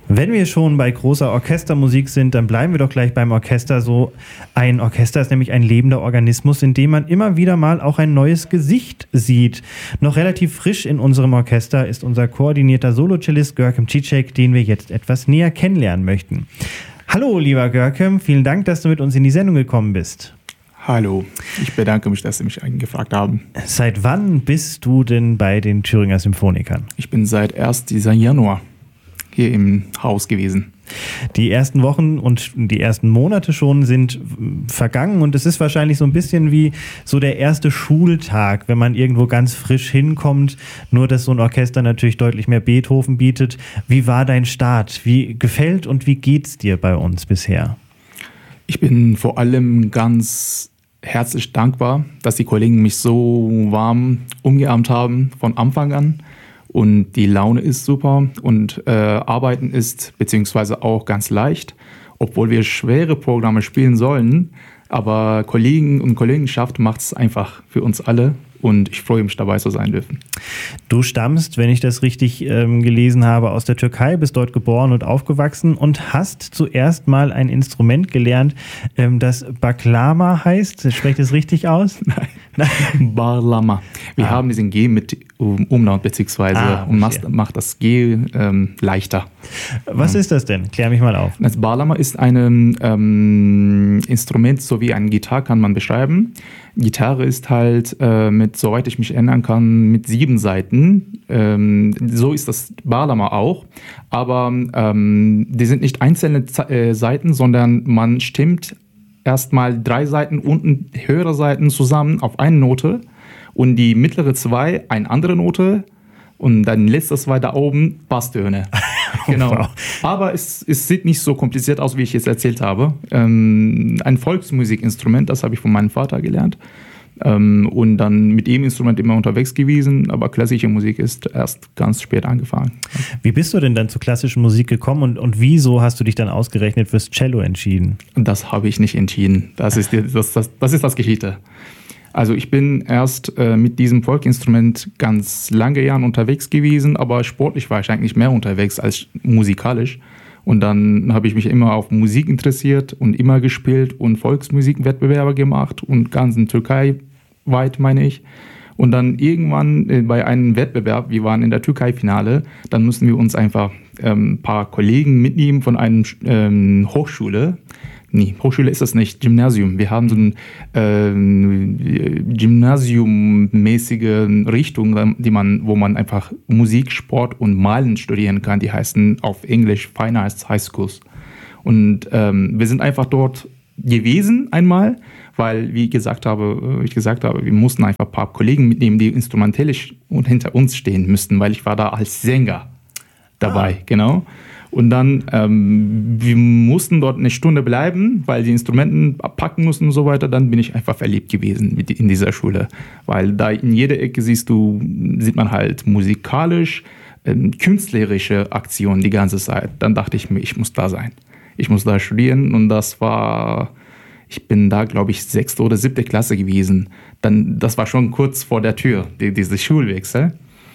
Wenn wir schon bei großer Orchestermusik sind, dann bleiben wir doch gleich beim Orchester. So ein Orchester ist nämlich ein lebender Organismus, in dem man immer wieder mal auch ein neues Gesicht sieht. Noch relativ frisch in unserem Orchester ist unser koordinierter Solocellist Görkem Cicek, den wir jetzt etwas näher kennenlernen möchten. Hallo, lieber Görkem, vielen Dank, dass du mit uns in die Sendung gekommen bist. Hallo, ich bedanke mich, dass Sie mich angefragt haben. Seit wann bist du denn bei den Thüringer Symphonikern? Ich bin seit erst dieser Januar hier im Haus gewesen. Die ersten Wochen und die ersten Monate schon sind vergangen und es ist wahrscheinlich so ein bisschen wie so der erste Schultag, wenn man irgendwo ganz frisch hinkommt, nur dass so ein Orchester natürlich deutlich mehr Beethoven bietet. Wie war dein Start? Wie gefällt und wie geht's dir bei uns bisher? Ich bin vor allem ganz herzlich dankbar, dass die Kollegen mich so warm umgearmt haben von Anfang an. Und die Laune ist super und Arbeiten ist beziehungsweise auch ganz leicht, obwohl wir schwere Programme spielen sollen. Aber Kollegen und Kollegenschaft macht es einfach für uns alle und ich freue mich, dabei zu sein dürfen. Du stammst, wenn ich das richtig gelesen habe, aus der Türkei, bist dort geboren und aufgewachsen und hast zuerst mal ein Instrument gelernt, das Baklama heißt. Spricht es richtig aus? Nein. Bağlama. Wir haben diesen G mit Umlaut beziehungsweise macht das G leichter. Was ist das denn? Klär mich mal auf. Das Bağlama ist ein Instrument, so wie eine Gitarre kann man beschreiben. Gitarre ist halt soweit ich mich erinnern kann, mit 7 Saiten. So ist das Bağlama auch. Aber die sind nicht einzelne Saiten, sondern man stimmt erstmal 3 Saiten unten, höhere Saiten zusammen auf eine Note und die mittlere 2 eine andere Note und dann letzte 2 da oben Basstöne. Genau. Wow. Aber es sieht nicht so kompliziert aus, wie ich es erzählt habe. Ein Volksmusikinstrument, das habe ich von meinem Vater gelernt. Und dann mit dem Instrument immer unterwegs gewesen, aber klassische Musik ist erst ganz spät angefangen. Wie bist du denn dann zur klassischen Musik gekommen und wieso hast du dich dann ausgerechnet fürs Cello entschieden? Das habe ich nicht entschieden. Das ist das Geschichte. Also ich bin erst mit diesem Volkinstrument ganz lange Jahre unterwegs gewesen, aber sportlich war ich eigentlich mehr unterwegs als musikalisch. Und dann habe ich mich immer auf Musik interessiert und immer gespielt und Volksmusikwettbewerbe gemacht und ganz in Türkei weit, meine ich. Und dann irgendwann bei einem Wettbewerb, wir waren in der Türkei-Finale, dann mussten wir uns einfach ein paar Kollegen mitnehmen von einer Hochschule. Nee, Hochschule ist das nicht, Gymnasium. Wir haben so eine gymnasiummäßige Richtung, wo man einfach Musik, Sport und Malen studieren kann. Die heißen auf Englisch Fine Arts High Schools. Und wir sind einfach dort gewesen einmal, weil, wie ich gesagt habe, wir mussten einfach ein paar Kollegen mitnehmen, die instrumentellisch hinter uns stehen müssten, weil ich war da als Sänger dabei, genau. Und dann, wir mussten dort eine Stunde bleiben, weil die Instrumenten packen mussten und so weiter. Dann bin ich einfach verliebt gewesen in dieser Schule. Weil da in jeder Ecke sieht man halt musikalisch, künstlerische Aktionen die ganze Zeit. Dann dachte ich mir, ich muss da sein. Ich muss da studieren und ich bin da, glaube ich, 6. oder 7. Klasse gewesen. Das war schon kurz vor der Tür, diese Schulwechsel.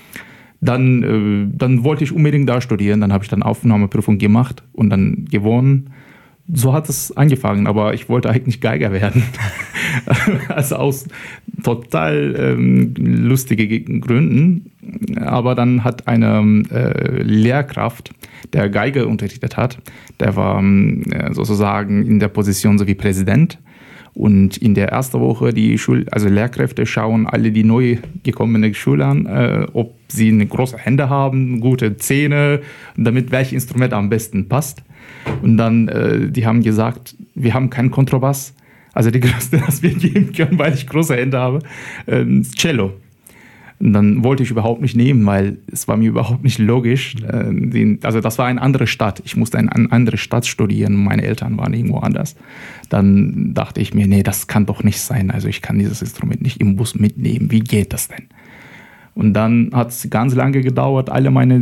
Dann wollte ich unbedingt da studieren, dann habe ich dann Aufnahmeprüfung gemacht und dann gewonnen. So hat es angefangen, aber ich wollte eigentlich Geiger werden. Also aus total lustigen Gründen. Aber dann hat eine Lehrkraft, der Geige unterrichtet hat, der war sozusagen in der Position so wie Präsident. Und in der ersten Woche, Lehrkräfte schauen alle die neu gekommenen Schüler an, ob sie eine große Hände haben, gute Zähne, damit welches Instrument am besten passt. Und dann, die haben gesagt, wir haben keinen Kontrabass. Also die größte, das wir geben können, weil ich große Hände habe, Cello. Und dann wollte ich überhaupt nicht nehmen, weil es war mir überhaupt nicht logisch. Also das war eine andere Stadt. Ich musste in eine andere Stadt studieren. Meine Eltern waren irgendwo anders. Dann dachte ich mir, nee, das kann doch nicht sein. Also ich kann dieses Instrument nicht im Bus mitnehmen. Wie geht das denn? Und dann hat es ganz lange gedauert. Alle meine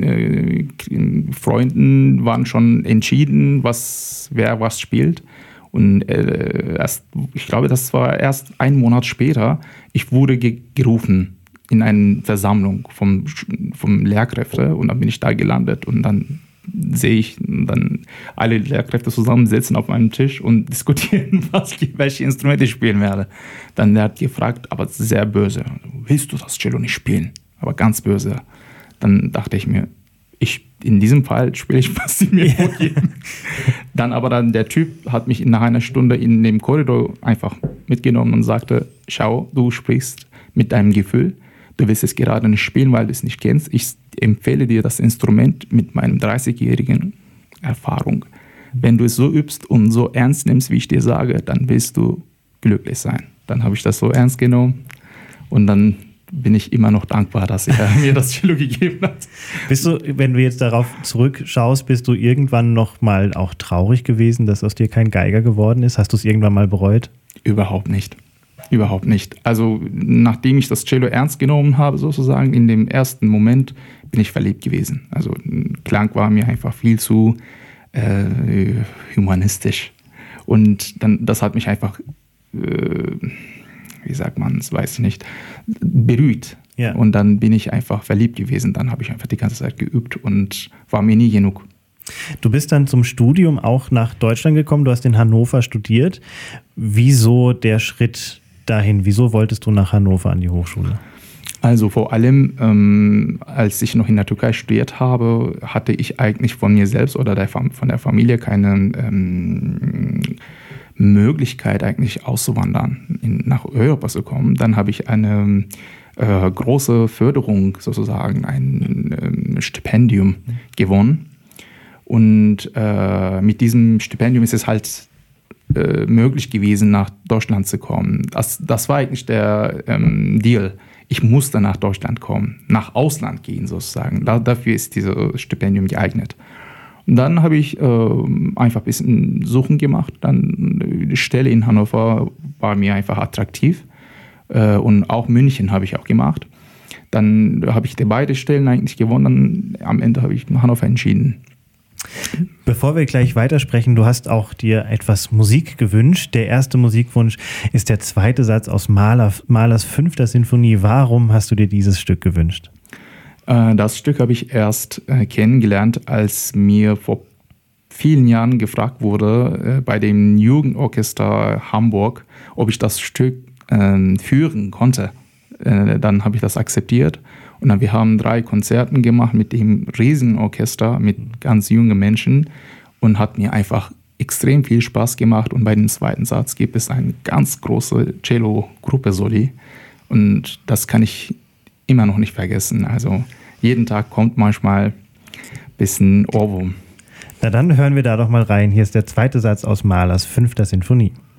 Freunde waren schon entschieden, wer was spielt. Und ich glaube, das war erst 1 Monat später, ich wurde gerufen in eine Versammlung vom Lehrkräfte und dann bin ich da gelandet und dann sehe ich dann alle Lehrkräfte zusammensitzen auf einem Tisch und diskutieren, welche Instrumente ich spielen werde. Dann der hat gefragt, aber sehr böse, willst du das Cello nicht spielen? Aber ganz böse. Dann dachte ich mir, in diesem Fall spiele ich, was sie mir vorgeben. Dann der Typ hat mich nach einer Stunde in dem Korridor einfach mitgenommen und sagte, schau, du sprichst mit deinem Gefühl, du willst es gerade nicht spielen, weil du es nicht kennst. Ich empfehle dir das Instrument mit meinem 30-jährigen Erfahrung. Wenn du es so übst und so ernst nimmst, wie ich dir sage, dann wirst du glücklich sein. Dann habe ich das so ernst genommen und dann bin ich immer noch dankbar, dass er mir das Cello gegeben hat. Bist du, wenn du jetzt darauf zurückschaust, bist du irgendwann noch mal auch traurig gewesen, dass aus dir kein Geiger geworden ist? Hast du es irgendwann mal bereut? Überhaupt nicht. Überhaupt nicht. Also nachdem ich das Cello ernst genommen habe, sozusagen, in dem ersten Moment bin ich verliebt gewesen. Also Klang war mir einfach viel zu humanistisch. Und dann, das hat mich einfach, wie sagt man es, weiß ich nicht, berührt. Ja. Und dann bin ich einfach verliebt gewesen. Dann habe ich einfach die ganze Zeit geübt und war mir nie genug. Du bist dann zum Studium auch nach Deutschland gekommen. Du hast in Hannover studiert. Wieso der Schritt dahin? Wieso wolltest du nach Hannover an die Hochschule? Also vor allem, als ich noch in der Türkei studiert habe, hatte ich eigentlich von mir selbst oder von der Familie keine Möglichkeit eigentlich auszuwandern, nach Europa zu kommen. Dann habe ich eine große Förderung, sozusagen ein Stipendium gewonnen. Und mit diesem Stipendium ist es halt möglich gewesen, nach Deutschland zu kommen. Das war eigentlich der Deal. Ich musste nach Deutschland kommen, nach Ausland gehen sozusagen. Dafür ist dieses Stipendium geeignet. Und dann habe ich einfach ein bisschen Suchen gemacht. Dann die Stelle in Hannover war mir einfach attraktiv. Und auch München habe ich auch gemacht. Dann habe ich beide Stellen eigentlich gewonnen. Am Ende habe ich Hannover entschieden. Bevor wir gleich weitersprechen, du hast auch dir etwas Musik gewünscht. Der erste Musikwunsch ist der zweite Satz aus Mahlers 5. Sinfonie. Warum hast du dir dieses Stück gewünscht? Das Stück habe ich erst kennengelernt, als mir vor vielen Jahren gefragt wurde, bei dem Jugendorchester Hamburg, ob ich das Stück führen konnte. Dann habe ich das akzeptiert. Und dann, wir haben 3 Konzerte gemacht mit dem riesigen Orchester, mit ganz jungen Menschen und hat mir einfach extrem viel Spaß gemacht. Und bei dem zweiten Satz gibt es eine ganz große Cello-Gruppe Soli und das kann ich immer noch nicht vergessen. Also jeden Tag kommt manchmal ein bisschen Ohrwurm. Na dann hören wir da doch mal rein. Hier ist der zweite Satz aus Mahlers 5. Sinfonie.